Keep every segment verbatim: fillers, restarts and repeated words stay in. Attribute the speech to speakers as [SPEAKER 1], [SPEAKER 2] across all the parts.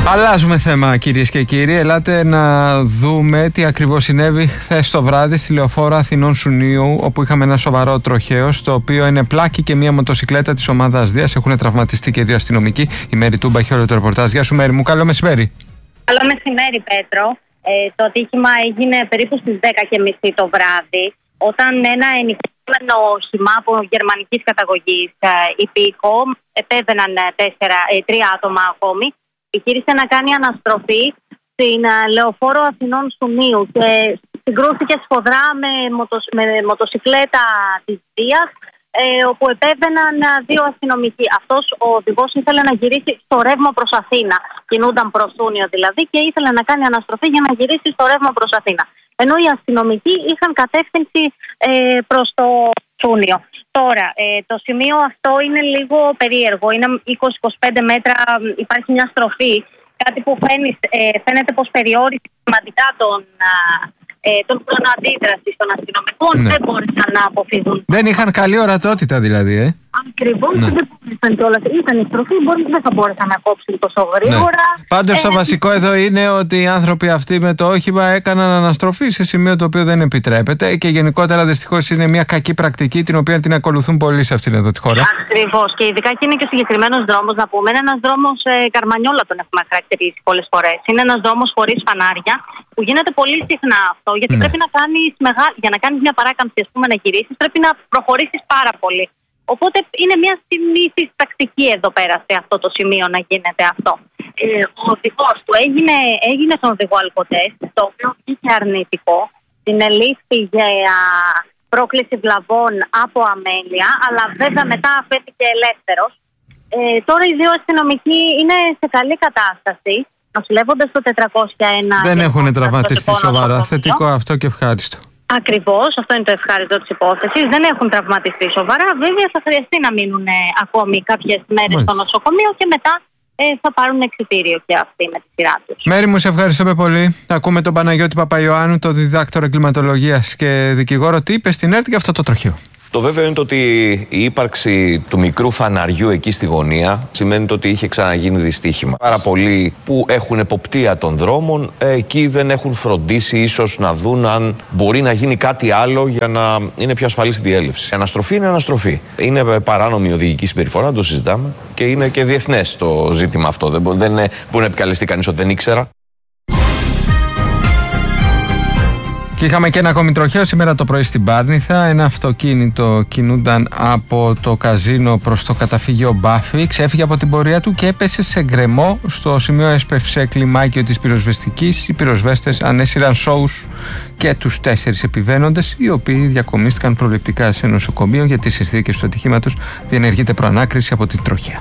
[SPEAKER 1] Αλλάζουμε θέμα, κυρίες και κύριοι. Ελάτε να δούμε τι ακριβώς συνέβη χθες το βράδυ στη λεωφόρο Αθηνών Σουνίου, όπου είχαμε ένα σοβαρό τροχαίο, στο οποίο είναι πλάκη και μία μοτοσικλέτα της ομάδας Δίας. Έχουν τραυματιστεί και δύο αστυνομικοί. Η Μέρη Τούμπα έχει όλο το ρεπορτάζ. Γεια σου, Μέρη μου. Καλό μεσημέρι.
[SPEAKER 2] Καλό μεσημέρι, Πέτρο. Ε, το ατύχημα έγινε περίπου στις δέκα και μισή το βράδυ, όταν ένα ενηχόμενο όχημα από γερμανικής καταγωγής ε, υπήκο, επέβαιναν τέσσερα, ε, τρία άτομα ακόμη, επιχείρησε να κάνει αναστροφή στην ε, λεωφόρο Αθηνών Σουνίου και συγκρούθηκε σφοδρά με, μοτοσ, με μοτοσικλέτα της Δίας, ε, όπου επέβαιναν δύο αστυνομικοί. Αυτός ο οδηγός ήθελε να γυρίσει στο ρεύμα προς Αθήνα. Κινούνταν προς Σούνιο δηλαδή και ήθελε να κάνει αναστροφή για να γυρίσει στο ρεύμα προς Αθήνα. Ενώ οι αστυνομικοί είχαν κατεύθυνση ε, προς το Σούνιο. Τώρα, ε, το σημείο αυτό είναι λίγο περίεργο. Είναι είκοσι με είκοσι πέντε μέτρα, υπάρχει μια στροφή. Κάτι που φαίνει, ε, φαίνεται πως περιόρισε σημαντικά τον, ε, τον χρόνο αντίδρασης των αστυνομικών. Ναι. Δεν μπόρεσαν να αποφύγουν. Δεν
[SPEAKER 1] είχαν καλή ορατότητα δηλαδή, ε.
[SPEAKER 2] Ακριβώς, ναι. Δεν μπόρεσαν κιόλας. Ήταν η στροφή, δεν θα μπόρεσαν να κόψουν τόσο γρήγορα.
[SPEAKER 1] Ναι. Πάντως ε, το βασικό εδώ είναι ότι οι άνθρωποι αυτοί με το όχημα έκαναν αναστροφή σε σημείο το οποίο δεν επιτρέπεται και γενικότερα δυστυχώς είναι μια κακή πρακτική την οποία την ακολουθούν πολλοί σε αυτήν εδώ τη χώρα.
[SPEAKER 2] Ακριβώς. Και ειδικά και είναι και ο συγκεκριμένος δρόμος, να πούμε, είναι ένας δρόμος ε, Καρμανιόλα, τον έχουμε χαρακτηρίσει πολλές φορές. Είναι ένας δρόμος χωρίς φανάρια, που γίνεται πολύ συχνά αυτό, γιατί ναι. πρέπει να κάνεις μεγα... για να κάνεις μια παράκαμψη, ας πούμε, να γυρίσεις, πρέπει να προχωρήσεις πάρα πολύ. Οπότε είναι μια συνήθις τακτική εδώ πέρα σε αυτό το σημείο να γίνεται αυτό. Ε, ο οδηγός του έγινε, έγινε στον οδηγό αλκοτέστ, το οποίο είχε αρνητικό. Συνελήφθη για πρόκληση βλαβών από αμέλεια, αλλά βέβαια μετά αφέθηκε ελεύθερος. Ε, τώρα οι δύο αστυνομικοί είναι σε καλή κατάσταση, νοσηλεύονται στο τετρακόσια ένα.
[SPEAKER 1] Δεν έχουν τραυματιστεί σοβαρά. Θετικό αυτό και ευχάριστο.
[SPEAKER 2] Ακριβώς, αυτό είναι το ευχάριστο της υπόθεσης. Δεν έχουν τραυματιστεί σοβαρά. Βέβαια, θα χρειαστεί να μείνουν ε, ακόμη κάποιες μέρες στο νοσοκομείο και μετά ε, θα πάρουν εξιτήριο και αυτοί με τη σειρά τους.
[SPEAKER 1] Μέρη μου, σε ευχαριστούμε πολύ. Ακούμε τον Παναγιώτη Παπαϊωάννου, τον διδάκτορα εγκληματολογίας και δικηγόρο. Τι είπε στην ΕΡΤ για αυτό το τροχαίο.
[SPEAKER 3] Το βέβαιο είναι ότι η ύπαρξη του μικρού φαναριού εκεί στη γωνία σημαίνει ότι είχε ξαναγίνει δυστύχημα. Πάρα πολλοί που έχουν εποπτεία των δρόμων εκεί δεν έχουν φροντίσει ίσως να δουν αν μπορεί να γίνει κάτι άλλο για να είναι πιο ασφαλής η διέλευση. Η αναστροφή είναι αναστροφή. Είναι παράνομη οδηγική συμπεριφορά, το συζητάμε, και είναι και διεθνές το ζήτημα αυτό. Δεν μπορεί, δεν μπορεί να επικαλεστεί κανείς ότι δεν ήξερα.
[SPEAKER 1] Και είχαμε και ένα ακόμη τροχαίο σήμερα το πρωί στην Πάρνηθα. Ένα αυτοκίνητο κινούνταν από το καζίνο προς το καταφύγιο Μπάφη. Ξέφυγε από την πορεία του και έπεσε σε γκρεμό. Στο σημείο έσπευσε κλιμάκιο της πυροσβεστικής. Οι πυροσβέστες ανέσυραν σόους και τους τέσσερις επιβαίνοντες, οι οποίοι διακομίστηκαν προληπτικά σε νοσοκομείο. Για τις συνθήκες του ατυχήματος διενεργείται προανάκριση από την τροχαία.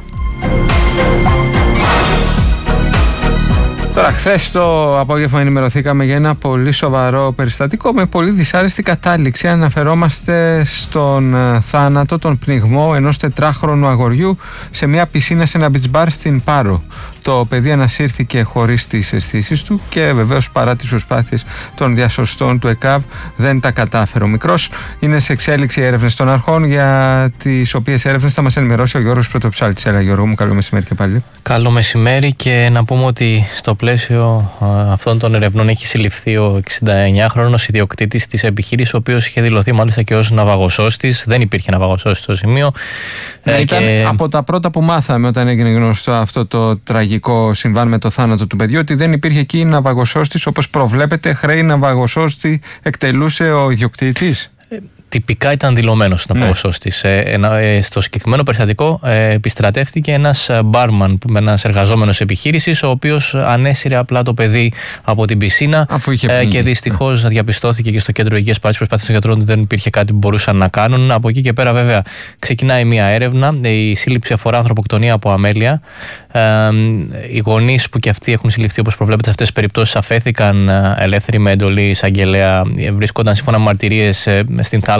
[SPEAKER 1] Τώρα, χθες το απόγευμα ενημερωθήκαμε για ένα πολύ σοβαρό περιστατικό με πολύ δυσάρεστη κατάληξη. Αναφερόμαστε στον θάνατο, τον πνιγμό ενός τετράχρονου αγοριού σε μια πισίνα σε ένα beach bar στην Πάρο. Το παιδί ανασύρθηκε χωρίς τις αισθήσεις του και βεβαίως παρά τις προσπάθειες των διασωστών του ΕΚΑΒ δεν τα κατάφερε. Ο μικρός είναι σε εξέλιξη έρευνες των αρχών, για τις οποίες έρευνες θα μας ενημερώσει ο Γιώργος Πρωτοψάλτης. Έλα Γιώργο μου, καλό μεσημέρι και πάλι.
[SPEAKER 4] Καλό μεσημέρι, και να πούμε ότι στο πλαίσιο αυτών των ερευνών έχει συλληφθεί ο εξηνταεννιάχρονος ιδιοκτήτης της επιχείρησης, ο οποίος είχε δηλωθεί μάλιστα και ως ναυαγοσώστης. Δεν υπήρχε ναυαγοσώστης στο σημείο.
[SPEAKER 1] Ναι, ήταν και... από τα πρώτα που μάθαμε όταν έγινε γνωστό αυτό το τραγικό συμβάν με το θάνατο του παιδιού, ότι δεν υπήρχε εκεί ναυαγοσώστης όπως προβλέπεται. Χρέη ναυαγοσώστη εκτελούσε ο ιδιοκτήτης.
[SPEAKER 4] Τυπικά ήταν δηλωμένος ναυαγοσώστης. Ναι. Ε, ε, στο συγκεκριμένο περιστατικό ε, επιστρατεύτηκε ένας μπάρμαν, ένας εργαζόμενος επιχείρησης, ο οποίος ανέσυρε απλά το παιδί από την πισίνα ε, και δυστυχώς ναι. διαπιστώθηκε και στο κέντρο υγείας παρά τις προσπάθειες των γιατρών ότι δεν υπήρχε κάτι που μπορούσαν να κάνουν. Από εκεί και πέρα, βέβαια, ξεκινάει μια έρευνα. Η σύλληψη αφορά ανθρωποκτονία από αμέλεια. Ε, οι γονείς που και αυτοί έχουν συλληφθεί, όπως προβλέπεται, σε αυτές τις περιπτώσεις αφέθηκαν ελεύθεροι με εντολή εισαγγελέα. Βρίσκονταν σύμφωνα με μαρτυρίες στην θάλασσα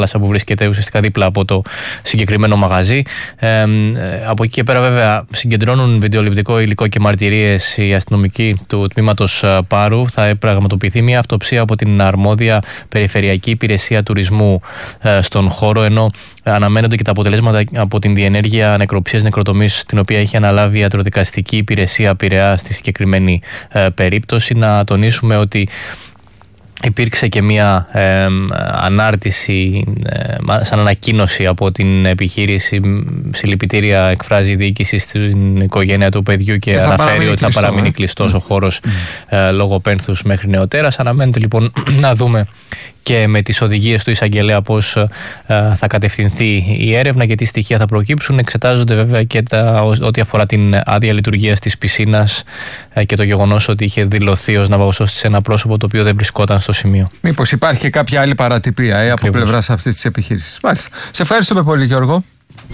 [SPEAKER 4] θάλασσα που βρίσκεται ουσιαστικά δίπλα από το συγκεκριμένο μαγαζί. Ε, ε, από εκεί και πέρα, βέβαια, συγκεντρώνουν βιντεοληπτικό υλικό και μαρτυρίες οι αστυνομικοί του τμήματος Πάρου. Θα πραγματοποιηθεί μια αυτοψία από την αρμόδια Περιφερειακή Υπηρεσία Τουρισμού ε, στον χώρο, ενώ αναμένονται και τα αποτελέσματα από την διενέργεια νεκροψίας νεκροτομής, την οποία έχει αναλάβει η Ιατροδικαστική Υπηρεσία Πειραιά στη συγκεκριμένη ε, περίπτωση. Να τονίσουμε ότι υπήρξε και μια ε, ανάρτηση, ε, σαν ανακοίνωση από την επιχείρηση. Συλληπιτήρια εκφράζει η διοίκηση στην οικογένεια του παιδιού και, και αναφέρει ότι θα παραμείνει ε? κλειστός mm. ο χώρος mm. ε, λόγω πένθους μέχρι νεοτέρας. Αναμένεται λοιπόν να δούμε και με τις οδηγίες του εισαγγελέα πώς ε, θα κατευθυνθεί η έρευνα και τι στοιχεία θα προκύψουν. Εξετάζονται βέβαια και τα, ό,τι αφορά την άδεια λειτουργίας της πισίνας ε, και το γεγονός ότι είχε δηλωθεί ως ναυαγοσώστης σε ένα πρόσωπο το οποίο δεν βρισκόταν στο σημείο. Μήπως υπάρχει και κάποια άλλη παρατυπία ε, από πλευράς αυτής της επιχείρησης. Μάλιστα. Σε ευχαριστούμε πολύ, Γιώργο.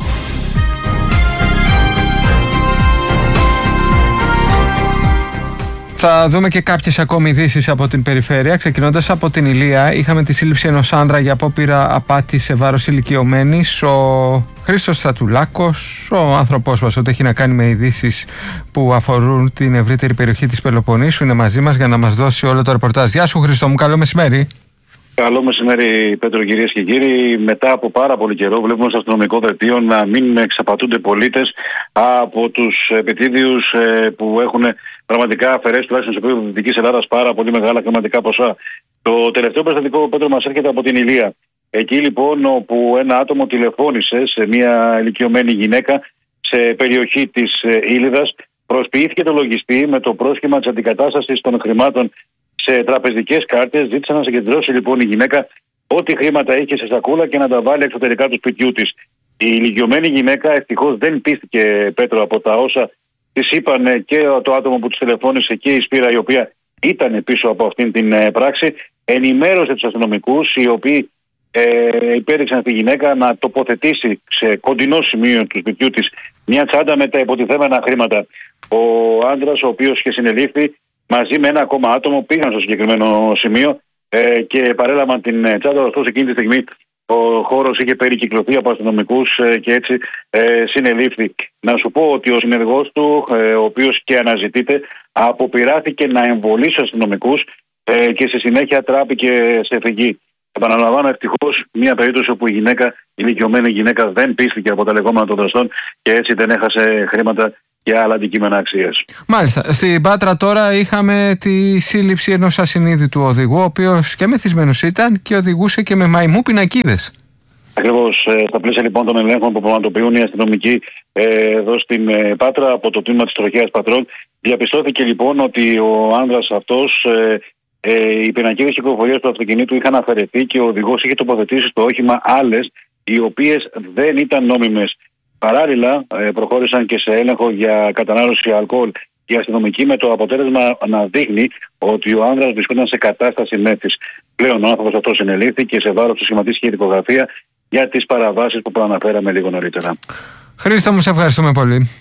[SPEAKER 4] Θα δούμε και κάποιες ακόμη ειδήσεις από την περιφέρεια. Ξεκινώντας από την Ηλία, είχαμε τη σύλληψη ενός άνδρα για απόπειρα απάτη σε βάρος ηλικιωμένης. Ο Χρήστος Στρατουλάκος, ο άνθρωπός μας, ότι έχει να κάνει με ειδήσεις που αφορούν την ευρύτερη περιοχή της Πελοποννήσου, είναι μαζί μας για να μας δώσει όλο το ρεπορτάζ. Γεια σου, Χρήστο μου, καλό μεσημέρι.
[SPEAKER 5] Καλό μεσημέρι, Πέτρο, κυρίες και κύριοι. Μετά από πάρα πολύ καιρό, βλέπουμε στο αστυνομικό δελτίο να μην εξαπατούνται πολίτες από τους επιτίδιους που έχουν πραγματικά αφαιρέσει τουλάχιστον σε επίπεδο Δυτικής Ελλάδας πάρα πολύ μεγάλα χρηματικά ποσά. Το τελευταίο περιστατικό, Πέτρο, μας έρχεται από την Ηλία. Εκεί λοιπόν, όπου ένα άτομο τηλεφώνησε σε μια ηλικιωμένη γυναίκα σε περιοχή της Ήλιδας, προσποιήθηκε το λογιστή με το πρόσχημα της αντικατάστασης των χρημάτων σε τραπεζικές κάρτες. Ζήτησε να συγκεντρώσει λοιπόν η γυναίκα ό,τι χρήματα είχε σε σακούλα και να τα βάλει εξωτερικά του σπιτιού της. Η ηλικιωμένη γυναίκα ευτυχώς δεν πίστηκε, Πέτρο, από τα όσα της είπαν και το άτομο που της τηλεφώνησε και η Σπύρα, η οποία ήταν πίσω από αυτήν την πράξη. Ενημέρωσε τους αστυνομικούς, οι οποίοι ε, υπέδειξαν τη γυναίκα να τοποθετήσει σε κοντινό σημείο του σπιτιού της μια τσάντα με τα υποτιθέμενα χρήματα. Ο άντρας, ο οποίος είχε συνελήφθη, μαζί με ένα ακόμα άτομο πήγαν στο συγκεκριμένο σημείο ε, και παρέλαβαν την τσάντα. Ωστόσο, εκείνη τη στιγμή ο χώρος είχε περικυκλωθεί από αστυνομικούς ε, και έτσι ε, συνελήφθη. Να σου πω ότι ο συνεργός του, ε, ο οποίος και αναζητείται, αποπειράθηκε να εμβολήσει τους αστυνομικούς ε, και στη συνέχεια τράπηκε σε φυγή. Επαναλαμβάνω, ευτυχώς, μια περίπτωση όπου η γυναίκα, η ηλικιωμένη γυναίκα, δεν πίστηκε από τα λεγόμενα των δραστών και έτσι δεν έχασε χρήματα και άλλα αντικείμενα αξίας. Μάλιστα. Στην Πάτρα τώρα είχαμε τη σύλληψη ενός ασυνείδητου οδηγού, ο οποίος και μεθυσμένος ήταν και οδηγούσε και με μαϊμού πινακίδες. Ακριβώς. Στα πλαίσια λοιπόν των ελέγχων που πραγματοποιούν οι αστυνομικοί ε, εδώ στην ε, Πάτρα από το τμήμα της Τροχέας Πατρών, διαπιστώθηκε λοιπόν ότι ο άνδρας αυτός, ε, ε, οι πινακίδες κυκλοφορίας του αυτοκινήτου είχαν αφαιρεθεί και ο οδηγός είχε τοποθετήσει στο όχημα άλλες, οι οποίες δεν ήταν νόμιμες. Παράλληλα, προχώρησαν και σε έλεγχο για κατανάλωση αλκοόλ οι αστυνομικοί, με το αποτέλεσμα να δείχνει ότι ο άνδρας βρισκόταν σε κατάσταση μέθης. Πλέον ο άνθρωπος αυτός συνελήφθη και σε βάρος του σχηματίστηκε η δικογραφία για τις παραβάσεις που προαναφέραμε λίγο νωρίτερα. Χρήστο μου, σε ευχαριστούμε πολύ.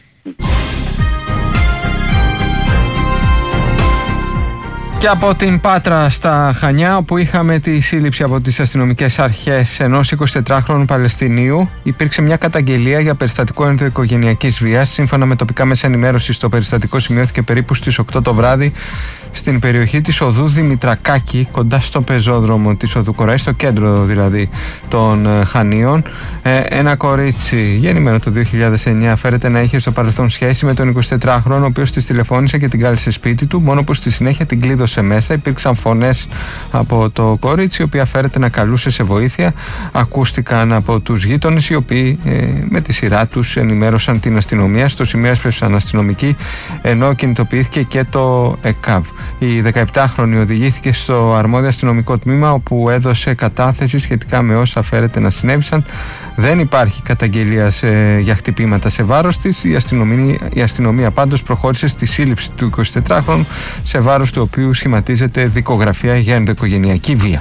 [SPEAKER 5] Και από την Πάτρα στα Χανιά, όπου είχαμε τη σύλληψη από τις αστυνομικές αρχές ενός εικοσιτετράχρονου Παλαιστινίου, υπήρξε μια καταγγελία για περιστατικό ενδοοικογενειακής βίας. Σύμφωνα με τοπικά μέσα ενημέρωσης, το περιστατικό σημειώθηκε περίπου στις οκτώ το βράδυ στην περιοχή της οδού Δημητρακάκη, κοντά στο πεζόδρομο της οδού Κοραή, στο κέντρο δηλαδή των Χανίων. Ε, ένα κορίτσι γεννημένο το δύο χιλιάδες εννιά φέρεται να είχε στο παρελθόν σχέση με τον εικοσιτετράχρονο, ο οποίος της τηλεφώνησε και την κάλεσε σπίτι του, μόνο που στη συνέχεια την κλείδωσε μέσα. Υπήρξαν φωνές από το κορίτσι, η οποία φέρεται να καλούσε σε βοήθεια. Ακούστηκαν από τους γείτονες, οι οποίοι ε, με τη σειρά τους ενημέρωσαν την αστυνομία. Στο σημείο έσπευσαν αστυνομικοί, ενώ κινητοποιήθηκε και το ΕΚΑΒ. Η δεκαεπτάχρονη οδηγήθηκε στο αρμόδιο αστυνομικό τμήμα, όπου έδωσε κατάθεση σχετικά με όσα φέρεται να συνέβησαν. Δεν υπάρχει καταγγελία σε, για χτυπήματα σε βάρος της. Η αστυνομία, η αστυνομία πάντως προχώρησε στη σύλληψη του εικοσιτετράχρονου, σε βάρος του οποίου σχηματίζεται δικογραφία για ενδοοικογενειακή βία.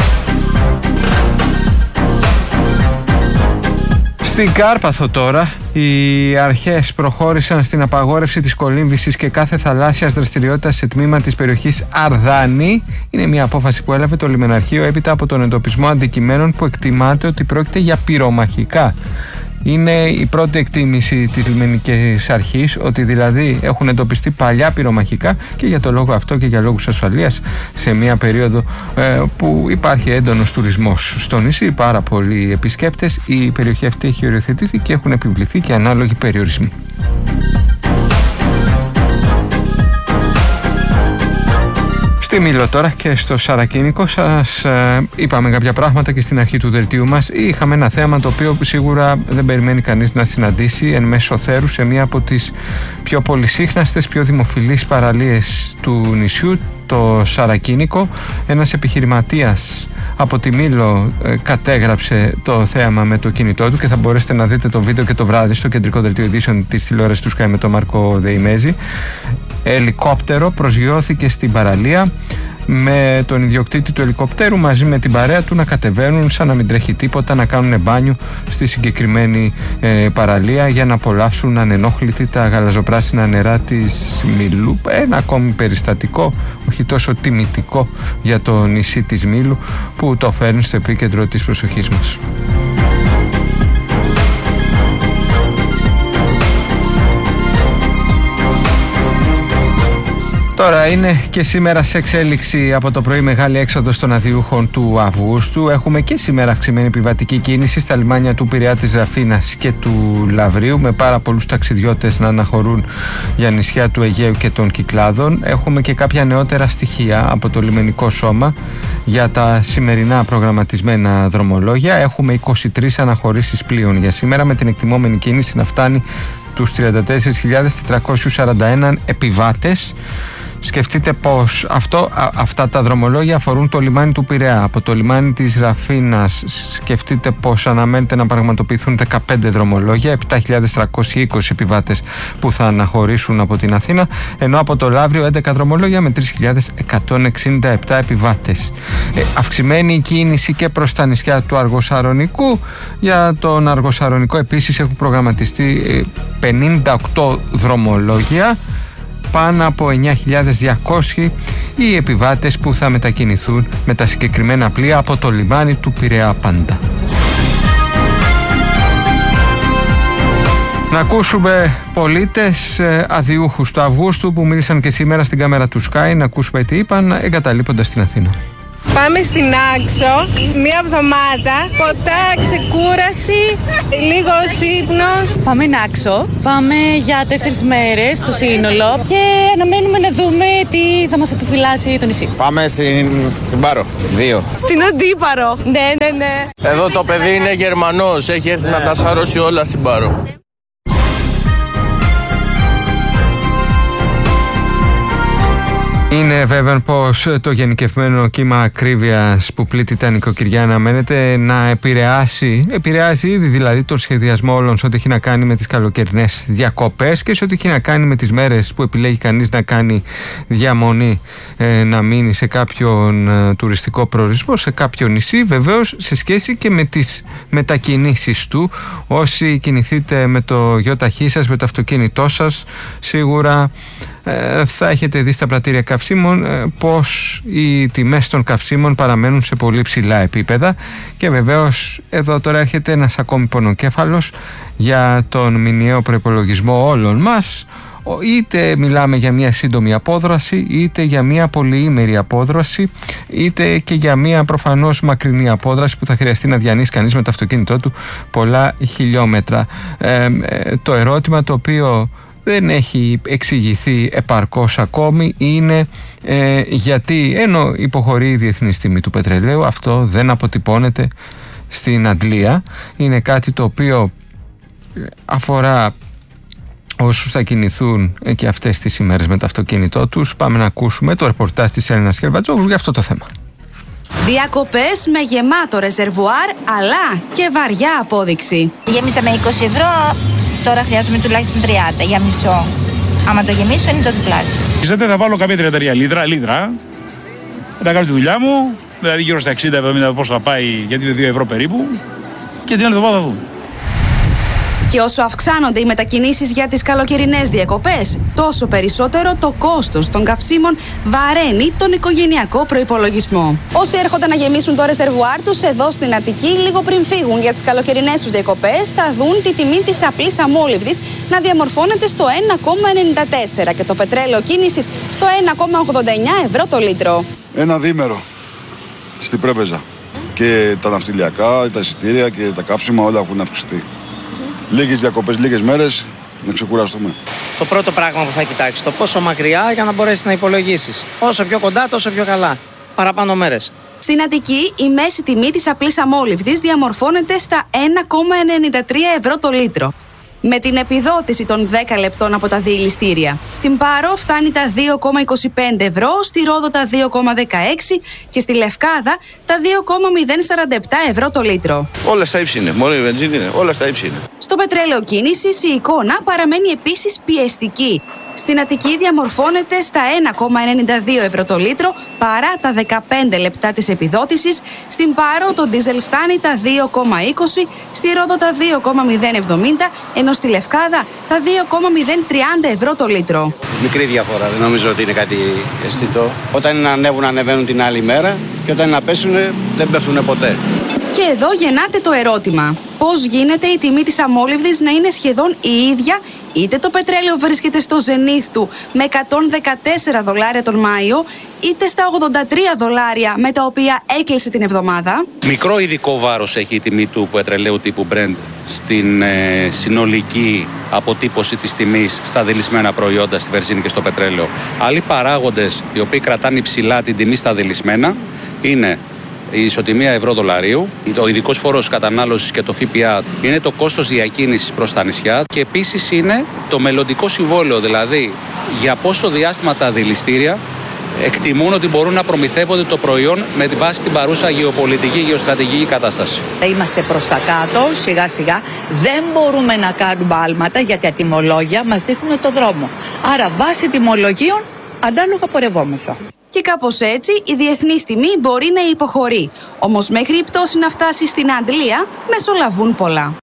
[SPEAKER 5] Στην Κάρπαθο τώρα
[SPEAKER 1] Οι αρχές προχώρησαν στην απαγόρευση της κολύμβησης και κάθε θαλάσσιας δραστηριότητας σε τμήμα της περιοχής Αρδάνη. Είναι μια απόφαση που έλαβε το λιμεναρχείο έπειτα από τον εντοπισμό αντικειμένων που εκτιμάται ότι πρόκειται για πυρομαχικά. Είναι η πρώτη εκτίμηση της λιμενικής αρχής, ότι δηλαδή έχουν εντοπιστεί παλιά πυρομαχικά και για το λόγο αυτό και για λόγους ασφαλείας σε μια περίοδο ε, που υπάρχει έντονος τουρισμός στο νησί, πάρα πολλοί επισκέπτες, η περιοχή αυτή έχει οριοθετηθεί και έχουν επιβληθεί και ανάλογοι περιορισμοί. Στη Μήλο τώρα και στο Σαρακίνικο σας ε, είπαμε κάποια πράγματα και στην αρχή του δελτίου μας. Είχαμε ένα θέμα το οποίο σίγουρα δεν περιμένει κανείς να συναντήσει εν μέσω θέρου σε μία από τις πιο πολυσύχναστες, πιο δημοφιλείς παραλίες του νησιού, το Σαρακίνικο. Ένας επιχειρηματίας από τη Μήλο ε, κατέγραψε το θέαμα με το κινητό του και θα μπορέσετε να δείτε το βίντεο και το βράδυ στο κεντρικό δελτίο ειδήσεων της τηλεόρασης του Sky με τον Μάρκο Δεϊμέζη. Ελικόπτερο προσγειώθηκε στην παραλία με τον ιδιοκτήτη του ελικοπτέρου μαζί με την παρέα του να κατεβαίνουν σαν να μην τρέχει τίποτα, να κάνουν μπάνιο στη συγκεκριμένη ε, παραλία για να απολαύσουν ανενόχλητοι τα γαλαζοπράσινα νερά της Μήλου. Ένα ακόμη περιστατικό, όχι τόσο τιμητικό για το νησί της Μήλου, που το φέρνει στο επίκεντρο της προσοχής μας. Τώρα είναι και σήμερα σε εξέλιξη από το πρωί μεγάλη έξοδος των αδειούχων του Αυγούστου. Έχουμε και σήμερα αυξημένη επιβατική κίνηση στα λιμάνια του Πειραιά, της Ραφίνας και του Λαυρίου, με πάρα πολλούς ταξιδιώτες να αναχωρούν για νησιά του Αιγαίου και των Κυκλάδων. Έχουμε και κάποια νεότερα στοιχεία από το λιμενικό σώμα για τα σημερινά προγραμματισμένα δρομολόγια. Έχουμε είκοσι τρεις αναχωρήσεις πλοίων για σήμερα, με την εκτιμόμενη κίνηση να φτάνει τους τριάντα τέσσερις χιλιάδες τετρακόσιους σαράντα ένα επιβάτες. Σκεφτείτε πως αυτό, α, αυτά τα δρομολόγια αφορούν το λιμάνι του Πειραιά. Από το λιμάνι της Ραφίνας σκεφτείτε πως αναμένεται να πραγματοποιηθούν δεκαπέντε δρομολόγια, επτά χιλιάδες τριακόσιοι είκοσι επιβάτες που θα αναχωρήσουν από την Αθήνα, ενώ από το Λαύριο έντεκα δρομολόγια με τρεις χιλιάδες εκατόν εξήντα επτά επιβάτες. Ε, αυξημένη κίνηση και προς τα νησιά του Αργοσαρονικού. Για τον Αργοσαρονικό επίσης έχουν προγραμματιστεί πενήντα οκτώ δρομολόγια, πάνω από εννιά χιλιάδες διακόσιοι οι επιβάτες που θα μετακινηθούν με τα συγκεκριμένα πλοία από το λιμάνι του Πειραιά πάντα. Να ακούσουμε πολίτες αδειούχους του Αυγούστου που μίλησαν και σήμερα στην κάμερα του Sky, να ακούσουμε τι είπαν εγκαταλείποντας την Αθήνα.
[SPEAKER 6] Πάμε στην Άξο, μία εβδομάδα, ποτά, ξεκούραση, λίγος ύπνος.
[SPEAKER 7] Πάμε στην Άξο, πάμε για τέσσερις μέρες το σύνολο και αναμένουμε να δούμε τι θα μας επιφυλάσει το νησί.
[SPEAKER 8] Πάμε στην, στην Πάρο, δύο.
[SPEAKER 6] Στην Αντίπαρο. Ναι, ναι, ναι.
[SPEAKER 9] Εδώ το παιδί είναι Γερμανός, έχει έρθει να τα σαρώσει όλα στην Πάρο.
[SPEAKER 1] Είναι βέβαιο πως το γενικευμένο κύμα ακρίβειας που πλήττει τα νοικοκυριά αναμένεται να επηρεάσει, επηρεάζει ήδη δηλαδή τον σχεδιασμό όλων σε ό,τι έχει να κάνει με τις καλοκαιρινές διακοπές και σε ό,τι έχει να κάνει με τις μέρες που επιλέγει κανείς να κάνει διαμονή, ε, να μείνει σε κάποιον ε, τουριστικό προορισμό, σε κάποιο νησί, βεβαίως σε σχέση και με τις μετακινήσεις του. Όσοι κινηθείτε με το γιοταχή σας, με το αυτοκίνητό σας, σίγουρα θα έχετε δει στα πρατήρια καυσίμων πως οι τιμές των καυσίμων παραμένουν σε πολύ ψηλά επίπεδα και βεβαίως εδώ τώρα έρχεται ένας ακόμη πονοκέφαλος για τον μηνιαίο προϋπολογισμό όλων μας, είτε μιλάμε για μια σύντομη απόδραση, είτε για μια πολυήμερη απόδραση, είτε και για μια προφανώς μακρινή απόδραση που θα χρειαστεί να διανύσει κανείς με το αυτοκίνητό του πολλά χιλιόμετρα. Ε, το ερώτημα το οποίο δεν έχει εξηγηθεί επαρκώς ακόμη είναι ε, γιατί ενώ υποχωρεί η διεθνής τιμή του πετρελαίου, αυτό δεν αποτυπώνεται στην αντλία. Είναι κάτι το οποίο αφορά όσους θα κινηθούν και αυτές τις ημέρες με το αυτοκίνητό τους. Πάμε να ακούσουμε το ρεπορτάζ της Έλληνας Χερβατζόγλου για αυτό το θέμα.
[SPEAKER 10] Διακοπές με γεμάτο ρεζερβουάρ αλλά και βαριά απόδειξη.
[SPEAKER 11] Γέμισα με είκοσι ευρώ, τώρα χρειάζομαι τουλάχιστον τριάντα για μισό. Άμα το γεμίσω είναι το διπλάσιο.
[SPEAKER 12] Ξέρετε, θα βάλω κάποια τριάντα τρία λίτρα, λίτρα, θα κάνω τη δουλειά μου, δηλαδή γύρω στα εξήντα εβδομήντα πόσο θα πάει, γιατί είναι δύο ευρώ περίπου, και την άλλη εβδομάδα θα δούμε.
[SPEAKER 10] Και όσο αυξάνονται οι μετακινήσεις για τις καλοκαιρινές διακοπές, τόσο περισσότερο το κόστος των καυσίμων βαραίνει τον οικογενειακό προϋπολογισμό. Όσοι έρχονται να γεμίσουν το ρεζερβουάρ τους εδώ στην Αττική, λίγο πριν φύγουν για τις καλοκαιρινές τους διακοπές, θα δουν τη τιμή της απλής αμόλυβδης να διαμορφώνεται στο ένα κόμμα ενενήντα τέσσερα και το πετρέλαιο κίνησης στο ένα κόμμα ογδόντα εννιά ευρώ το λίτρο.
[SPEAKER 13] Ένα διήμερο στην Πρέβεζα. Και τα ναυτιλιακά, τα εισιτήρια και τα καύσιμα όλα έχουν αυξηθεί. Λίγες διακοπές, λίγες μέρες, να ξεκουραστούμε.
[SPEAKER 14] Το πρώτο πράγμα που θα κοιτάξεις, το πόσο μακριά για να μπορέσεις να υπολογίσεις. Όσο πιο κοντά, τόσο πιο καλά. Παραπάνω μέρες.
[SPEAKER 10] Στην Αττική, η μέση τιμή της απλής αμόλυβδης διαμορφώνεται στα ένα κόμμα ενενήντα τρία ευρώ το λίτρο, με την επιδότηση των δέκα λεπτών από τα διελιστήρια. Στην Πάρο φτάνει τα δύο κόμμα είκοσι πέντε ευρώ, στη Ρόδο τα δύο κόμμα δεκαέξι και στη Λευκάδα τα δύο κόμμα μηδέν σαράντα επτά ευρώ το λίτρο.
[SPEAKER 15] Όλα στα ύψη είναι, μόνο η βενζίνη είναι, όλα στα ύψη είναι.
[SPEAKER 10] Στο πετρέλαιο κίνησης η εικόνα παραμένει επίσης πιεστική. Στην Αττική διαμορφώνεται στα ένα κόμμα ενενήντα δύο ευρώ το λίτρο παρά τα δεκαπέντε λεπτά της επιδότησης. Στην Πάρο το ντίζελ φτάνει τα δύο κόμμα είκοσι, στη Ρόδο τα δύο κόμμα μηδέν εβδομήντα, ενώ στη Λευκάδα τα δύο κόμμα μηδέν τριάντα ευρώ το λίτρο.
[SPEAKER 8] Μικρή διαφορά, δεν νομίζω ότι είναι κάτι αισθητό. Όταν είναι να ανέβουν, ανεβαίνουν την άλλη μέρα και όταν είναι να πέσουν, δεν πέφτουν ποτέ.
[SPEAKER 10] Και εδώ γεννάται το ερώτημα. Πώς γίνεται η τιμή της αμόλυβδης να είναι σχεδόν η ίδια, είτε το πετρέλαιο βρίσκεται στο ζενίθ του με εκατόν δεκατέσσερα δολάρια τον Μάιο, είτε στα ογδόντα τρία δολάρια με τα οποία έκλεισε την εβδομάδα.
[SPEAKER 16] Μικρό ειδικό βάρος έχει η τιμή του πετρελαίου τύπου Brent στην ε, συνολική αποτύπωση της τιμής στα δελισμένα προϊόντα, στη βενζίνη και στο πετρέλαιο. Άλλοι παράγοντες οι οποίοι κρατάνε υψηλά την τιμή στα δελισμένα είναι η ισοτιμία ευρώ-δολαρίου, ο ειδικός φόρος κατανάλωσης και το ΦΠΑ, είναι το κόστος διακίνησης προς τα νησιά και επίσης είναι το μελλοντικό συμβόλαιο, δηλαδή για πόσο διάστημα τα δηληστήρια εκτιμούν ότι μπορούν να προμηθεύονται το προϊόν με τη βάση την παρούσα γεωπολιτική, γεωστρατηγική κατάσταση.
[SPEAKER 17] Είμαστε προς τα κάτω, σιγά σιγά, δεν μπορούμε να κάνουμε άλματα γιατί τα τιμολόγια μας δείχνουν το δρόμο. Άρα βάσει τιμολογίων αντάλογα πορευόμεθα.
[SPEAKER 10] Και κάπως έτσι η διεθνής τιμή μπορεί να υποχωρεί. Όμως μέχρι η πτώση να φτάσει στην Αντλία μεσολαβούν πολλά.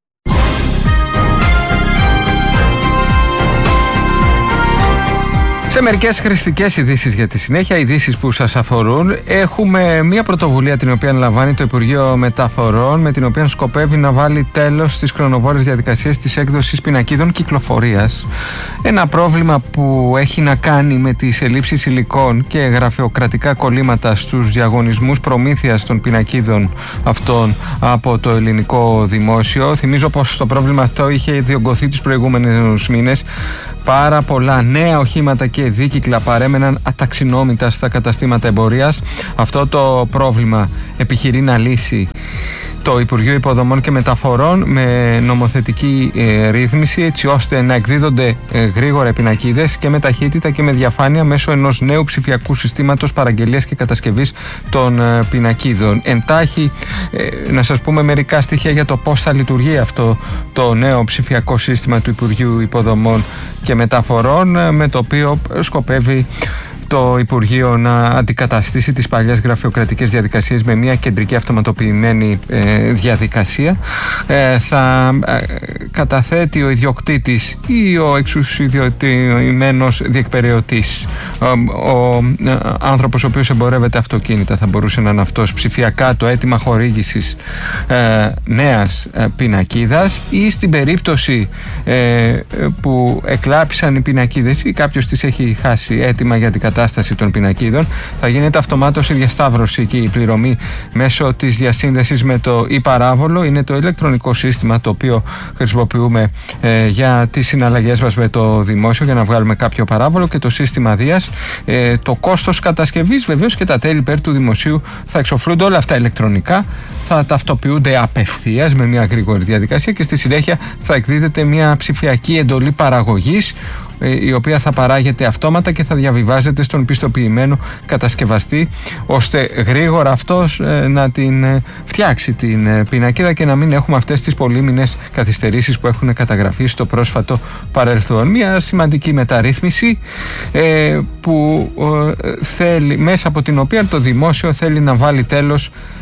[SPEAKER 1] Σε μερικές χρηστικές ειδήσεις για τη συνέχεια, ειδήσεις που σας αφορούν, έχουμε μια πρωτοβουλία την οποία αναλαμβάνει το Υπουργείο Μεταφορών, με την οποία σκοπεύει να βάλει τέλος στις χρονοβόρες διαδικασίες της έκδοσης πινακίδων κυκλοφορίας. Ένα πρόβλημα που έχει να κάνει με τις ελλείψεις υλικών και γραφειοκρατικά κολλήματα στους διαγωνισμούς προμήθειας των πινακίδων αυτών από το ελληνικό δημόσιο. Θυμίζω πως το πρόβλημα αυτό είχε διωγγωθεί τους προηγούμενους μήνες. Πάρα πολλά νέα οχήματα και δίκυκλα παρέμεναν αταξινόμητα στα καταστήματα εμπορίας. Αυτό το πρόβλημα επιχειρεί να λύσει το Υπουργείο Υποδομών και Μεταφορών με νομοθετική ε, ρύθμιση, έτσι ώστε να εκδίδονται ε, γρήγορα πινακίδες και με ταχύτητα και με διαφάνεια μέσω ενός νέου ψηφιακού συστήματος παραγγελίας και κατασκευής των ε, πινακίδων. Εντάχει, ε, να σας πούμε μερικά στοιχεία για το πώς θα λειτουργεί αυτό το νέο ψηφιακό σύστημα του Υπουργείου Υποδομών και Μεταφορών, ε, με το οποίο σκοπεύει το Υπουργείο να αντικαταστήσει τις παλιές γραφειοκρατικές διαδικασίες με μια κεντρική αυτοματοποιημένη ε, διαδικασία. Ε, θα ε, καταθέτει ο ιδιοκτήτης ή ο εξουσιοδοτημένος διεκπεραιωτής, ο, ο ε, άνθρωπος ο οποίος εμπορεύεται αυτοκίνητα, θα μπορούσε να είναι αυτός, ψηφιακά το αίτημα χορήγησης ε, νέας ε, πινακίδας, ή στην περίπτωση ε, που εκλάπησαν οι πινακίδες ή κάποιος τις έχει χάσει έτοιμα για την κατάσταση των πινακίδων, θα γίνεται αυτομάτως η διασταύρωση και η πληρωμή μέσω της διασύνδεσης με το e-παράβολο. Είναι το ηλεκτρονικό σύστημα το οποίο χρησιμοποιούμε ε, για τις συναλλαγές μας με το δημόσιο, για να βγάλουμε κάποιο παράβολο, και το σύστημα Δίας. Ε, το κόστος κατασκευής βεβαίως και τα τέλη υπέρ του δημοσίου θα εξοφλούνται όλα αυτά ηλεκτρονικά, θα ταυτοποιούνται απευθείας με μια γρήγορη διαδικασία και στη συνέχεια θα εκδίδεται μια ψηφιακή εντολή παραγωγής, η οποία θα παράγεται αυτόματα και θα διαβιβάζεται στον πιστοποιημένο κατασκευαστή, ώστε γρήγορα αυτός ε, να την ε, φτιάξει την ε, πινακίδα και να μην έχουμε αυτές τις πολύμηνες καθυστερήσεις που έχουν καταγραφεί στο πρόσφατο παρελθόν. Μια σημαντική μεταρρύθμιση ε, που ε, θέλει, μέσα από την οποία το δημόσιο θέλει να βάλει τέλος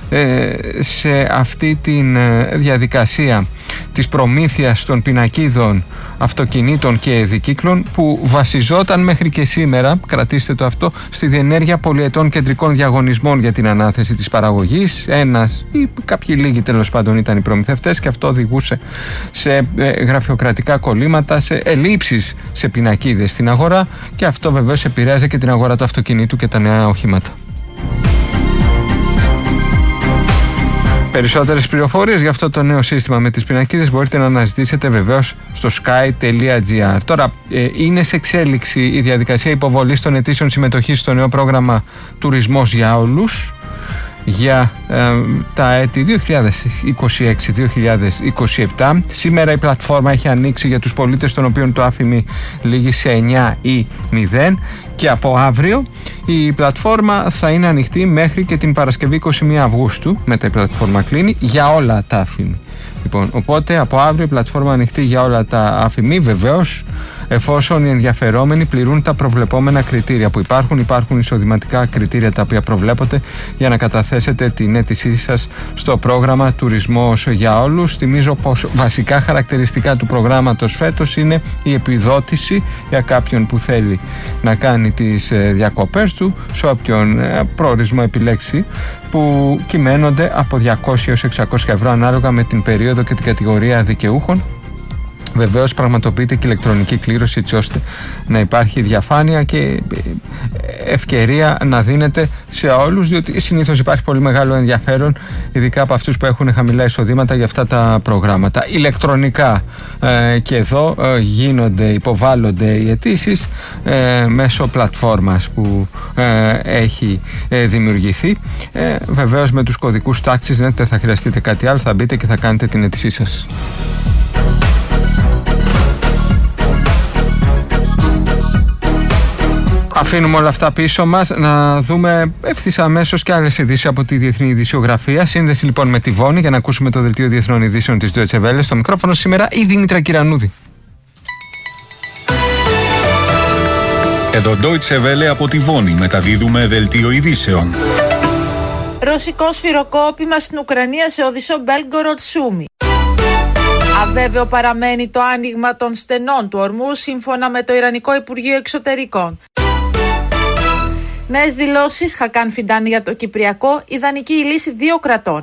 [SPEAKER 1] σε αυτή τη διαδικασία της προμήθειας των πινακίδων αυτοκινήτων και δικύκλων, που βασιζόταν μέχρι και σήμερα, κρατήστε το αυτό, στη διενέργεια πολυετών κεντρικών διαγωνισμών για την ανάθεση της παραγωγής. Ένας ή κάποιοι λίγοι τέλος πάντων ήταν οι προμηθευτές, και αυτό οδηγούσε σε γραφειοκρατικά κολλήματα, σε ελλείψεις σε πινακίδες στην αγορά, και αυτό βεβαίως επηρέαζε και την αγορά του αυτοκινήτου και τα νέα οχήματα. Περισσότερες πληροφορίες για αυτό το νέο σύστημα με τις πινακίδες μπορείτε να αναζητήσετε βεβαίως στο sky τελεία gr. Τώρα ε, είναι σε εξέλιξη η διαδικασία υποβολής των αιτήσεων συμμετοχής στο νέο πρόγραμμα Τουρισμός για Όλους για ε, τα έτη δύο χιλιάδες είκοσι έξι δύο χιλιάδες είκοσι επτά. Σήμερα η πλατφόρμα έχει ανοίξει για τους πολίτες των οποίων το άφημι λήγει σε εννιά ή μηδέν, και από αύριο η πλατφόρμα θα είναι ανοιχτή μέχρι και την Παρασκευή είκοσι μία Αυγούστου. Μετά η πλατφόρμα κλείνει για όλα τα άφημη. Λοιπόν, οπότε από αύριο η πλατφόρμα ανοιχτή για όλα τα άφημη, βεβαίως εφόσον οι ενδιαφερόμενοι πληρούν τα προβλεπόμενα κριτήρια που υπάρχουν. Υπάρχουν εισοδηματικά κριτήρια τα οποία προβλέπονται για να καταθέσετε την αίτησή σας στο πρόγραμμα Τουρισμός για Όλους. Θυμίζω πως βασικά χαρακτηριστικά του προγράμματος φέτος είναι η επιδότηση για κάποιον που θέλει να κάνει τις διακοπές του σε όποιον προορισμό επιλέξει, που κυμαίνονται από διακόσια έως εξακόσια ευρώ ανάλογα με την περίοδο και την κατηγορία δικαιούχων. Βεβαίως πραγματοποιείται και ηλεκτρονική κλήρωση, έτσι ώστε να υπάρχει διαφάνεια και ευκαιρία να δίνεται σε όλους, διότι συνήθως υπάρχει πολύ μεγάλο ενδιαφέρον, ειδικά από αυτούς που έχουν χαμηλά εισοδήματα, για αυτά τα προγράμματα. Ηλεκτρονικά ε, και εδώ ε, γίνονται, υποβάλλονται οι αιτήσεις ε, μέσω πλατφόρμας που ε, έχει ε, δημιουργηθεί. Ε, βεβαίως με τους κωδικούς τάξης δεν θα χρειαστείτε κάτι άλλο, θα μπείτε και θα κάνετε την αίτησή σας. Αφήνουμε όλα αυτά πίσω μας, να δούμε ευθύς αμέσως και άλλες ειδήσεις από τη διεθνή ειδησιογραφία. Σύνδεση λοιπόν με τη Βόνη για να ακούσουμε το δελτίο διεθνών ειδήσεων της Deutsche Welle. Στο μικρόφωνο σήμερα η Δήμητρα Κυρανούδη.
[SPEAKER 18] Εδώ Deutsche Welle από τη Βόνη, μεταδίδουμε δελτίο ειδήσεων.
[SPEAKER 19] Ρωσικό σφυροκόπημα στην Ουκρανία σε οδυσσό Μπέλγκοροντ Σούμι. Αβέβαιο παραμένει το άνοιγμα των στενών του ορμού σύμφωνα με το Ιρανικό Υπουργείο Εξωτερικών. Νέες δηλώσεις, Χακάν Φιντάν για το Κυπριακό, ιδανική η λύση δύο κρατών.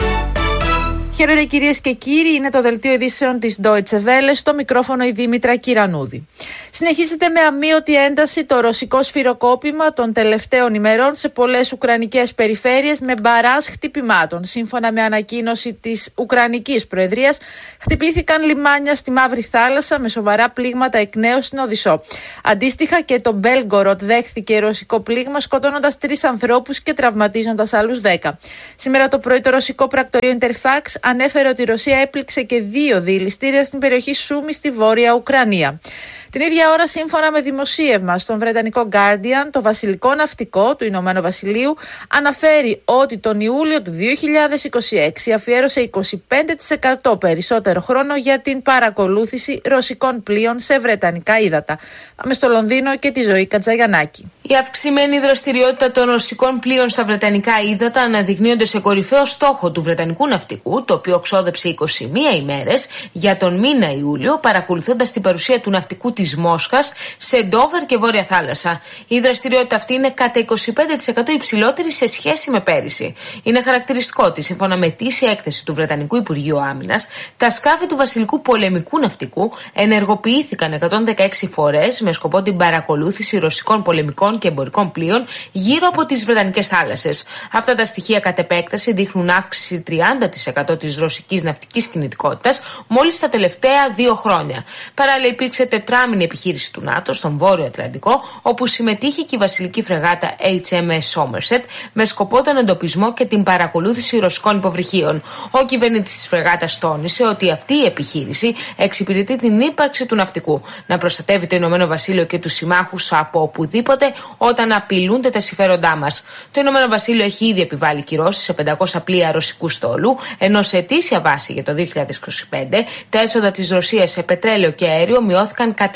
[SPEAKER 19] Χαίρετε κυρίες και κύριοι, είναι το δελτίο ειδήσεων της Deutsche Welle, στο μικρόφωνο η Δήμητρα Κυρανούδη. Συνεχίζεται με αμείωτη ένταση το ρωσικό σφυροκόπημα των τελευταίων ημερών σε πολλές ουκρανικές περιφέρειες με μπαράζ χτυπημάτων. Σύμφωνα με ανακοίνωση της Ουκρανικής Προεδρίας, χτυπήθηκαν λιμάνια στη Μαύρη Θάλασσα με σοβαρά πλήγματα εκ νέου στην Οδυσσό. Αντίστοιχα και το Μπέλγκοροντ δέχθηκε ρωσικό πλήγμα, σκοτώνοντας τρεις ανθρώπους και τραυματίζοντας άλλους δέκα. Σήμερα το πρωί το ρωσικό πρακτορείο Interfax ανέφερε ότι η Ρωσία έπληξε και δύο διελιστήρια στην περιοχή Σούμι στη Βόρεια Ουκρανία. Την ίδια ώρα, σύμφωνα με δημοσίευμα στον βρετανικό Guardian, το βασιλικό ναυτικό του Ηνωμένου Βασιλείου αναφέρει ότι τον Ιούλιο του δύο χιλιάδες είκοσι έξι αφιέρωσε είκοσι πέντε τοις εκατό περισσότερο χρόνο για την παρακολούθηση ρωσικών πλοίων σε βρετανικά ύδατα. Πάμε στο Λονδίνο και τη Ζωή Κατζαγιαννάκη.
[SPEAKER 20] Η αυξημένη δραστηριότητα των ρωσικών πλοίων στα βρετανικά ύδατα αναδεικνύονται σε κορυφαίο στόχο του βρετανικού ναυτικού, το οποίο ξόδεψε είκοσι μία ημέρες για τον μήνα Ιούλιο, παρακολουθώντας την παρουσία του ναυτικού της Μόσχας σε Ντόβερ και Βόρεια Θάλασσα. Η δραστηριότητα αυτή είναι κατά είκοσι πέντε τοις εκατό υψηλότερη σε σχέση με πέρυσι. Είναι χαρακτηριστικό ότι, σύμφωνα με ετήσια έκθεση του Βρετανικού Υπουργείου Άμυνας, τα σκάφη του βασιλικού πολεμικού ναυτικού ενεργοποιήθηκαν εκατόν δεκαέξι φορές με σκοπό την παρακολούθηση ρωσικών πολεμικών και εμπορικών πλοίων γύρω από τις βρετανικές θάλασσες. Αυτά τα στοιχεία κατ' επέκταση δείχνουν αύξηση τριάντα τοις εκατό της ρωσικής ναυτικής κινητικότητας μόλις τα τελευταία δύο χρόνια. Παράλληλα, υπήρξε τετράμινη επιχείρηση του ΝΑΤΟ στον Βόρειο Ατλαντικό, όπου συμμετείχε και η βασιλική φρεγάτα έιτς εμ ες Somerset με σκοπό τον εντοπισμό και την παρακολούθηση ρωσικών υποβρυχίων. Ο κυβερνήτης της φρεγάτας τόνισε ότι αυτή η επιχείρηση εξυπηρετεί την ύπαρξη του ναυτικού, να προστατεύει το Ηνωμένο Βασίλειο και τους συμμάχους από οπουδήποτε όταν απειλούνται τα συμφέροντά μας. Το Ηνωμένο Βασίλειο έχει ήδη επιβάλει κυρώσεις σε πεντακόσια πλοία ρωσικού στόλου, ενώ σε ετήσια βάση για το δύο χιλιάδες είκοσι πέντε τα έσοδα της Ρωσίας σε πετρέλαιο και αέριο μειώθηκαν κατά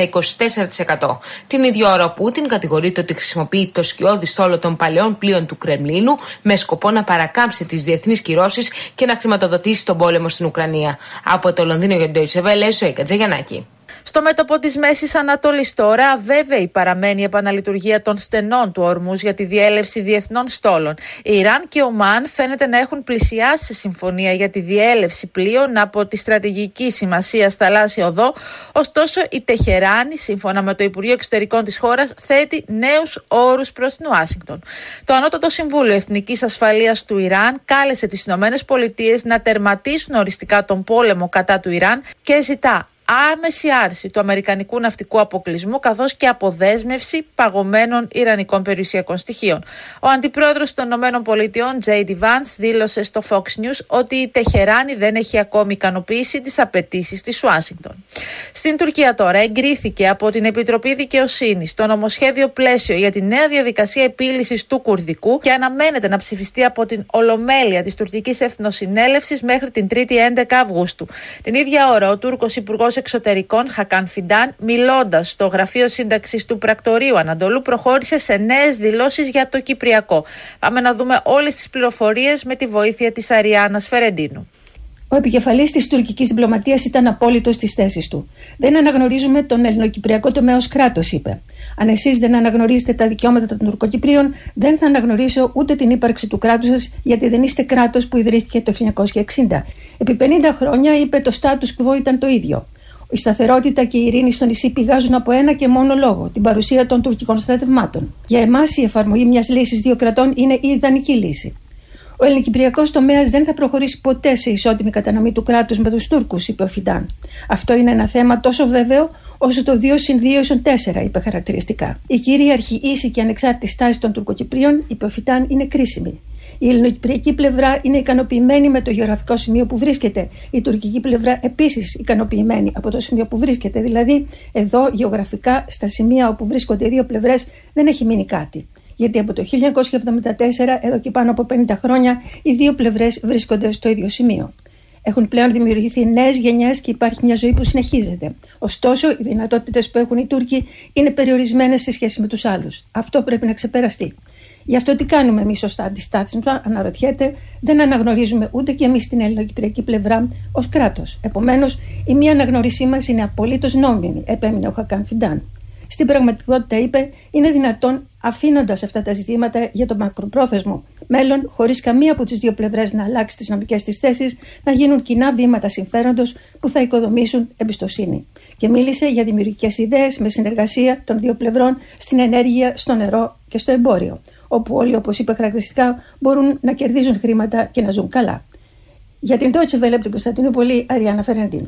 [SPEAKER 20] είκοσι τέσσερα τοις εκατό. Την ίδια ώρα ο Πούτιν κατηγορείται ότι χρησιμοποιεί το σκιώδη στόλο των παλαιών πλοίων του Κρεμλίνου με σκοπό να παρακάμψει τις διεθνείς κυρώσεις και να χρηματοδοτήσει τον πόλεμο στην Ουκρανία. Από το Λονδίνο για την Deutsche Welle, Ζωή Κατζαγιαννάκη.
[SPEAKER 19] Στο μέτωπο της Μέσης Ανατολής τώρα, αβέβαιη παραμένει η επαναλειτουργία των στενών του Ορμούζ για τη διέλευση διεθνών στόλων. Η Ιράν και ο Ομάν φαίνεται να έχουν πλησιάσει σε συμφωνία για τη διέλευση πλοίων από τη στρατηγική σημασία θαλάσσια οδό. Ωστόσο, η Τεχεράνη, σύμφωνα με το Υπουργείο Εξωτερικών της χώρας, θέτει νέους όρους προς την Ουάσιγκτον. Το Ανώτατο Συμβούλιο Εθνικής Ασφαλείας του Ιράν κάλεσε τις Ηνωμένες Πολιτείες να τερματίσουν οριστικά τον πόλεμο κατά του Ιράν και ζητά άμεση άρση του αμερικανικού ναυτικού αποκλεισμού καθώς και αποδέσμευση παγωμένων ιρανικών περιουσιακών στοιχείων. Ο αντιπρόεδρος των ΗΠΑ, τζέι ντι Vance, δήλωσε στο Fox News ότι η Τεχεράνη δεν έχει ακόμη ικανοποιήσει τις απαιτήσεις της Ουάσιγκτον. Στην Τουρκία τώρα εγκρίθηκε από την Επιτροπή Δικαιοσύνης το νομοσχέδιο πλαίσιο για τη νέα διαδικασία επίλυσης του Κουρδικού και αναμένεται να ψηφιστεί από την Ολομέλεια της Τουρκικής Εθνοσυνέλευσης μέχρι την τρίτη έντεκα Αυγούστου. Την ίδια ώρα ο Τούρκος Υπουργός Εξωτερικών Χακάν Φιντάν, μιλώντας στο γραφείο σύνταξης του Πρακτορείου Ανατολού, προχώρησε σε νέες δηλώσεις για το Κυπριακό. Πάμε να δούμε όλες τις πληροφορίες με τη βοήθεια της Αριάννας Φερεντίνου.
[SPEAKER 21] Ο επικεφαλής της τουρκικής διπλωματίας ήταν απόλυτος στις θέσεις του. Δεν αναγνωρίζουμε τον ελληνοκυπριακό τομέα ως κράτος, είπε. Αν εσείς δεν αναγνωρίζετε τα δικαιώματα των Τουρκοκυπρίων, δεν θα αναγνωρίσω ούτε την ύπαρξη του κράτους σας, γιατί δεν είστε κράτος που ιδρύθηκε το χίλια εννιακόσια εξήντα. Επί πενήντα χρόνια, είπε, το status quo ήταν το ίδιο. Η σταθερότητα και η ειρήνη στο νησί πηγάζουν από ένα και μόνο λόγο, την παρουσία των τουρκικών στρατευμάτων. Για εμάς, η εφαρμογή μιας λύσης δύο κρατών είναι η ιδανική λύση. Ο ελληνοκυπριακός τομέας δεν θα προχωρήσει ποτέ σε ισότιμη κατανομή του κράτους με τους Τούρκους, είπε ο Φιντάν. Αυτό είναι ένα θέμα τόσο βέβαιο όσο το δύο συν δύο ίσον τέσσερα, είπε χαρακτηριστικά. Η κυρίαρχη, ίση και ανεξάρτητη στάση των Τουρκοκυπρίων, είπε ο Φιντάν, είναι κρίσιμη. Η ελληνοκυπριακή πλευρά είναι ικανοποιημένη με το γεωγραφικό σημείο που βρίσκεται. Η τουρκική πλευρά επίσης ικανοποιημένη από το σημείο που βρίσκεται. Δηλαδή, εδώ γεωγραφικά, στα σημεία όπου βρίσκονται οι δύο πλευρές, δεν έχει μείνει κάτι. Γιατί από το χίλια εννιακόσια εβδομήντα τέσσερα, εδώ και πάνω από πενήντα χρόνια, οι δύο πλευρές βρίσκονται στο ίδιο σημείο. Έχουν πλέον δημιουργηθεί νέες γενιές και υπάρχει μια ζωή που συνεχίζεται. Ωστόσο, οι δυνατότητες που έχουν οι Τούρκοι είναι περιορισμένες σε σχέση με τους άλλους. Αυτό πρέπει να ξεπεραστεί. Γι' αυτό τι κάνουμε εμείς ως αντιστάθμισμα, αναρωτιέται, δεν αναγνωρίζουμε ούτε και εμείς την ελληνοκυπριακή πλευρά ως κράτος. Επομένως, η μία αναγνώρισή μας είναι απολύτως νόμιμη, επέμεινε ο Χακάν Φιντάν. Στην πραγματικότητα, είπε, είναι δυνατόν, αφήνοντας αυτά τα ζητήματα για το μακροπρόθεσμο μέλλον, χωρίς καμία από τις δύο πλευρές να αλλάξει τις νομικές της θέσεις, να γίνουν κοινά βήματα συμφέροντος που θα οικοδομήσουν εμπιστοσύνη. Και μίλησε για δημιουργικές ιδέες με συνεργασία των δύο πλευρών στην ενέργεια, στο νερό και στο εμπόριο, όπου όλοι, όπως είπε χαρακτηριστικά, μπορούν να κερδίζουν χρήματα και να ζουν καλά. Για την Deutsche Welle από την Κωνσταντινούπολη, Αριάννα Φερεντίνου.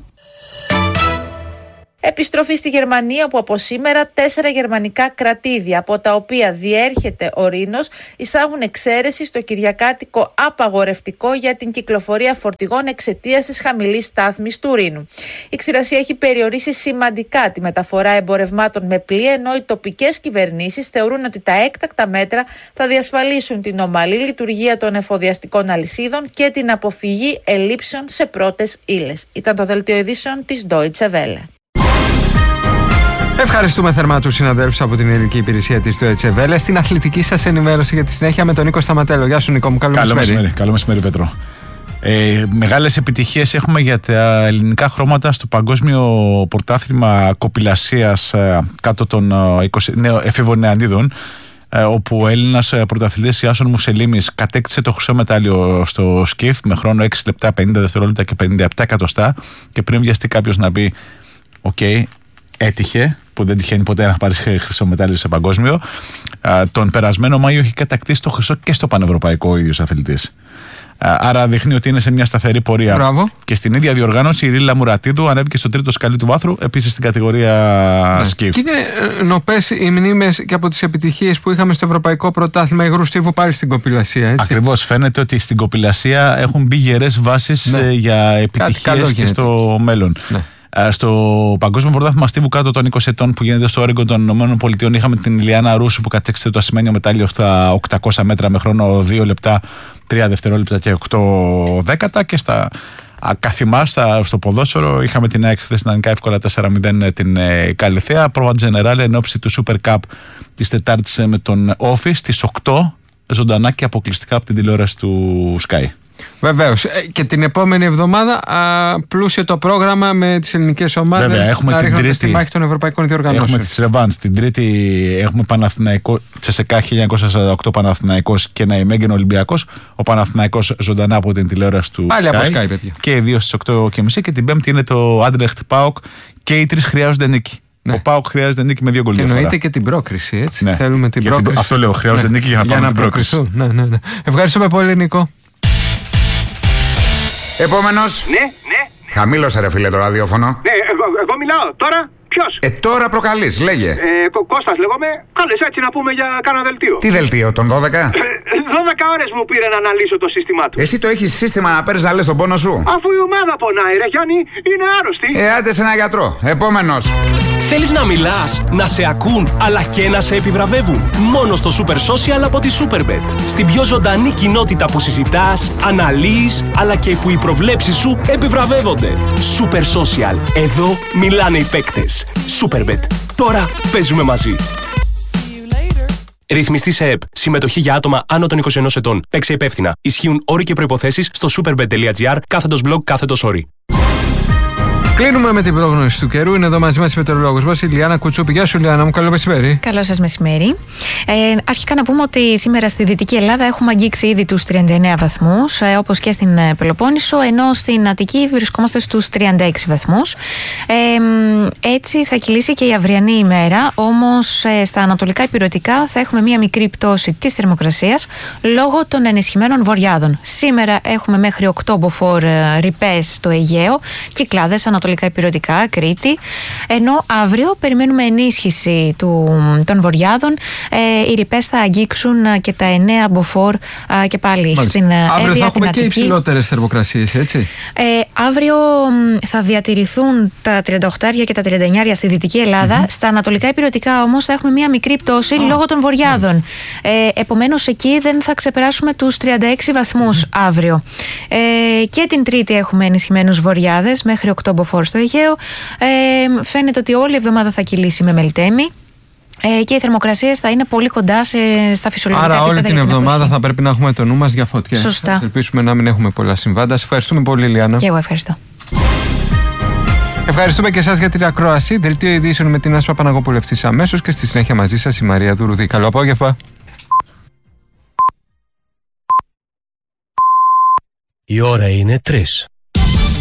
[SPEAKER 19] Επιστροφή στη Γερμανία, όπου από σήμερα τέσσερα γερμανικά κρατήδια, από τα οποία διέρχεται ο Ρήνος, εισάγουν εξαίρεση στο κυριακάτικο απαγορευτικό για την κυκλοφορία φορτηγών εξαιτίας της χαμηλής στάθμης του Ρήνου. Η ξηρασία έχει περιορίσει σημαντικά τη μεταφορά εμπορευμάτων με πλοία, ενώ οι τοπικές κυβερνήσεις θεωρούν ότι τα έκτακτα μέτρα θα διασφαλίσουν την ομαλή λειτουργία των εφοδιαστικών αλυσίδων και την αποφυγή ελλείψεων σε πρώτες ύλες. Ήταν το δελτίο ειδήσεων της Deutsche Welle.
[SPEAKER 1] Ευχαριστούμε θερμά τους συναδέλφους από την ελληνική υπηρεσία της Deutsche Welle. Στην αθλητική σας ενημέρωση για τη συνέχεια με τον Νίκο Σταματέλο. Γεια σου, Νίκο μου. Καλό,
[SPEAKER 22] καλό
[SPEAKER 1] μεσημέρι.
[SPEAKER 22] μεσημέρι. Καλό μεσημέρι, Πέτρο. Ε, μεγάλες επιτυχίες έχουμε για τα ελληνικά χρώματα στο παγκόσμιο πρωτάθλημα κοπηλασίας κάτω των είκοσι εφήβων νεανίδων, όπου ο Έλληνας πρωταθλητής Ιάσον Μουσελίμης κατέκτησε το χρυσό μετάλλιο στο σκιφ με χρόνο έξι λεπτά πενήντα δευτερόλεπτα και πενήντα επτά εκατοστά. Και πριν βιαστεί κάποιος να πει, οκ, okay, έτυχε, που δεν τυχαίνει ποτέ να πάρει χρυσό μετάλλιο σε παγκόσμιο. Τον περασμένο Μάιο έχει κατακτήσει το χρυσό και στο πανευρωπαϊκό ο ίδιος αθλητής. Άρα δείχνει ότι είναι σε μια σταθερή πορεία.
[SPEAKER 1] Μπράβο.
[SPEAKER 22] Και στην ίδια διοργάνωση η Ρίλα Μουρατίδου ανέβηκε στο τρίτο σκαλί του βάθρου, επίσης στην κατηγορία ναι. σκιφ.
[SPEAKER 1] Και είναι νοπές οι μνήμες και από τις επιτυχίες που είχαμε στο Ευρωπαϊκό Πρωτάθλημα υγρού στίβου πάλι στην κοπηλασία. Έτσι.
[SPEAKER 22] Ακριβώς. Φαίνεται ότι στην κοπηλασία έχουν μπει γερές βάσεις ναι. για επιτυχίες και στο μέλλον. Ναι. Στο Παγκόσμιο Πρωτάθλημα Στίβου κάτω των είκοσι ετών που γίνεται στο Όρεγκον των ΗΠΑ, είχαμε την Ιλιάνα Ρούσου που κατέκτησε το ασημένιο μετάλλιο στα οκτακόσια μέτρα με χρόνο δύο λεπτά τρία δευτερόλεπτα και οκτώ δέκατα. Και στα καθημά στο ποδόσφαιρο. Είχαμε την ΑΕΚ χθες ιδανικά εύκολα τέσσερα μηδέν την ε, Καλυθέα. Πρόβα Τζενεράλ εν ώψη του Super Cup της Τετάρτης με τον Όφη στις οκτώ ζωντανά και αποκλειστικά από την τηλεόραση του Sky.
[SPEAKER 1] Βεβαίως. Και την επόμενη εβδομάδα α, πλούσιο το πρόγραμμα με τις ελληνικές ομάδες.
[SPEAKER 22] Βέβαια, έχουμε
[SPEAKER 1] να
[SPEAKER 22] την
[SPEAKER 1] ρίχνονται
[SPEAKER 22] τρίτη,
[SPEAKER 1] στη μάχη των ευρωπαϊκών διοργανώσεων.
[SPEAKER 22] Έχουμε τις ρεβάνς. Την Τρίτη έχουμε Παναθηναϊκό, Τσεσεκά χίλια εννιακόσια σαράντα οκτώ Παναθηναϊκός και Ναϊμέγγεν Ολυμπιακός. Ο Παναθηναϊκός ζωντανά από την τηλεόραση του
[SPEAKER 1] Πάλι
[SPEAKER 22] Sky.
[SPEAKER 1] από Sky, παιδιά.
[SPEAKER 22] Και οι δύο στις οκτώ και μισή. Και την Πέμπτη είναι το Άντρεχτ ΠΑΟΚ. Και οι τρεις χρειάζονται νίκη. Ναι. Ο ΠΑΟΚ χρειάζεται νίκη με δύο γκολ.
[SPEAKER 1] Και εννοείται και την πρόκριση, έτσι.
[SPEAKER 22] Ναι.
[SPEAKER 1] Θέλουμε την
[SPEAKER 22] για
[SPEAKER 1] πρόκριση.
[SPEAKER 22] Την... Αυτό λέω, χρειάζεται
[SPEAKER 1] ναι.
[SPEAKER 22] νίκη για να πάμε την πρόκριση.
[SPEAKER 1] Ναι, ναι, ναι. Ευχαριστούμε πολύ, Νίκο.
[SPEAKER 2] Επόμενος.
[SPEAKER 3] Ναι, ναι.
[SPEAKER 2] Χαμήλωσε ρε φίλε το ραδιόφωνο.
[SPEAKER 3] Ναι, εγώ, εγώ μιλάω. Τώρα ποιος?
[SPEAKER 2] Ε, τώρα προκαλείς, λέγε.
[SPEAKER 3] Ε, Κώστας λέγομαι. Κάλεσε έτσι να πούμε για κάνα δελτίο.
[SPEAKER 2] Τι δελτίο, τον δώδεκα?
[SPEAKER 3] δώδεκα ώρες μου πήρε να αναλύσω το σύστημά του.
[SPEAKER 2] Εσύ το έχεις σύστημα να παίρνεις να λες τον πόνο σου?
[SPEAKER 3] Αφού η ομάδα πονάει ρε Γιάννη, είναι άρρωστη.
[SPEAKER 2] Ε, άντε σε ένα γιατρό. Επόμενος.
[SPEAKER 23] Θέλεις να μιλάς, να σε ακούν, αλλά και να σε επιβραβεύουν? Μόνο στο Super Social από τη Superbet. Στην πιο ζωντανή κοινότητα που συζητάς, αναλύεις, αλλά και που οι προβλέψεις σου επιβραβεύονται. Super Social. Εδώ μιλάνε οι παίκτες. Superbet. Τώρα παίζουμε μαζί. Ρυθμιστή σε ΕΠ. Συμμετοχή για άτομα άνω των είκοσι ενός ετών. Παίξε υπεύθυνα. Ισχύουν όροι και προϋποθέσεις στο superbet.gr κάθετος blog κάθετος όροι.
[SPEAKER 1] Κλείνουμε με την πρόγνωση του καιρού. Είναι εδώ μαζί μας η μετεωρολόγος μας, η Λιάννα Κουτσούπη. Γεια σου, Λιάννα μου, καλό μεσημέρι.
[SPEAKER 24] Καλό σας μεσημέρι. Ε, αρχικά να πούμε ότι σήμερα στη Δυτική Ελλάδα έχουμε αγγίξει ήδη τους τριάντα εννέα βαθμούς, ε, όπως και στην Πελοπόννησο, ενώ στην Αττική βρισκόμαστε στους τριάντα έξι βαθμούς. Ε, έτσι θα κυλήσει και η αυριανή ημέρα, όμως ε, στα ανατολικά ηπειρωτικά θα έχουμε μία μικρή πτώση της θερμοκρασίας λόγω των ενισχυμένων βορειάδων. Σήμερα έχουμε μέχρι οκτώ μποφόρ ε, ρηπές στο Αιγαίο, Κυκλάδες, ανατολικά ηπειρωτικά, Κρήτη, ενώ αύριο περιμένουμε ενίσχυση του, των βορειάδων. Ε, οι ρηπές θα αγγίξουν και τα εννέα μποφόρ ε, και πάλι Μάλιστα. στην Εύβοια.
[SPEAKER 1] Αύριο θα έχουμε
[SPEAKER 24] και
[SPEAKER 1] υψηλότερες θερμοκρασίες, έτσι.
[SPEAKER 24] Ε, αύριο θα διατηρηθούν τα τριάντα οκτώ και τα τριάντα εννέα στη Δυτική Ελλάδα. Mm-hmm. Στα ανατολικά ηπειρωτικά όμως θα έχουμε μία μικρή πτώση oh. λόγω των βορειάδων. Mm-hmm. Ε, επομένως εκεί δεν θα ξεπεράσουμε τους τριάντα έξι βαθμούς mm-hmm. αύριο. Ε, και την Τρίτη έχουμε ενισχυμένους βορειάδες μέχρι οκτώ μποφόρ στο Αιγαίο. Ε, φαίνεται ότι όλη η εβδομάδα θα κυλήσει με μελτέμι. Ε, και οι θερμοκρασίες θα είναι πολύ κοντά σε, στα φυσιολογικά
[SPEAKER 1] επίπεδα. Άρα όλη την εβδομάδα εποχή. Θα πρέπει να έχουμε το νου μας για φωτιές.
[SPEAKER 24] Σωστά.
[SPEAKER 1] Ας ελπίσουμε να μην έχουμε πολλά συμβάντα. Σας ευχαριστούμε πολύ, Λιάννα.
[SPEAKER 24] Και εγώ ευχαριστώ.
[SPEAKER 1] Ευχαριστούμε και εσάς για την ακρόαση. Δελτίο ειδήσεων με την Άσπα Παναγόπουλου ευθύς αμέσως και στη συνέχεια μαζί σας η Μαρία Δουρουδή. Καλό απόγευμα.
[SPEAKER 25] Η ώρα είναι τρεις.